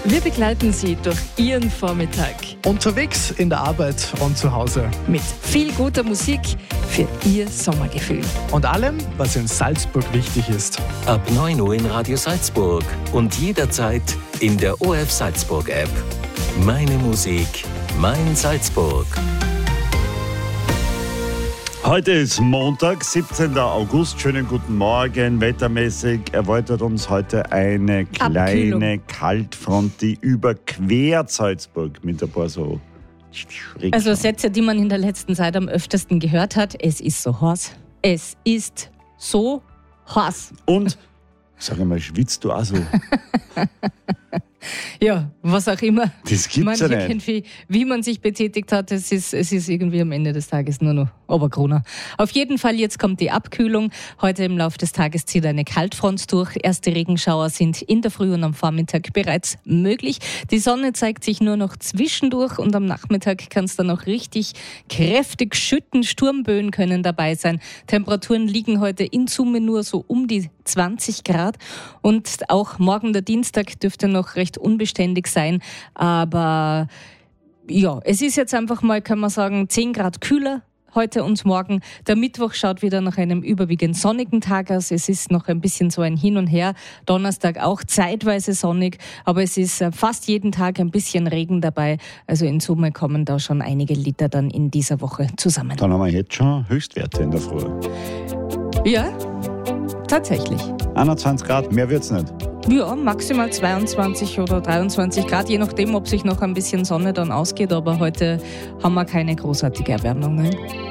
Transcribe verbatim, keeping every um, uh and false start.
Wir begleiten Sie durch Ihren Vormittag. Unterwegs, in der Arbeit und zu Hause. Mit viel guter Musik für Ihr Sommergefühl. Und allem, was in Salzburg wichtig ist. Ab neun Uhr in Radio Salzburg und jederzeit in der O R F Salzburg App. Meine Musik, mein Salzburg. Heute ist Montag, siebzehnten August. Schönen guten Morgen. Wettermäßig erwartet uns heute eine kleine Abkühlung. Kaltfront, die überquert Salzburg mit ein paar so Schräg- Also Sätze, die man in der letzten Zeit am öftesten gehört hat. Es ist so heiß. Es ist so heiß. Und, sag einmal, schwitzt du auch so? Ja, was auch immer. Das gibt's man ja nicht. irgendwie, wie man sich betätigt hat, es ist, es ist irgendwie am Ende des Tages nur noch Oberkrone. Auf jeden Fall, jetzt kommt die Abkühlung. Heute im Laufe des Tages zieht eine Kaltfront durch. Erste Regenschauer sind in der Früh und am Vormittag bereits möglich. Die Sonne zeigt sich nur noch zwischendurch und am Nachmittag kann es dann auch richtig kräftig schütten. Sturmböen können dabei sein. Temperaturen liegen heute in Summe nur so um die zwanzig Grad und auch morgen der Dienstag dürfte noch recht unbeständig sein, aber ja, es ist jetzt einfach mal, kann man sagen, zehn Grad kühler heute und morgen. Der Mittwoch schaut wieder nach einem überwiegend sonnigen Tag aus. Es ist noch ein bisschen so ein Hin und Her. Donnerstag auch zeitweise sonnig, aber es ist fast jeden Tag ein bisschen Regen dabei. Also in Summe kommen da schon einige Liter dann in dieser Woche zusammen. Dann haben wir jetzt schon Höchstwerte in der Früh. Ja, tatsächlich. einundzwanzig Grad, mehr wird's nicht. Ja, maximal zweiundzwanzig oder dreiundzwanzig Grad, je nachdem, ob sich noch ein bisschen Sonne dann ausgeht. Aber heute haben wir keine großartige Erwärmung. Nein.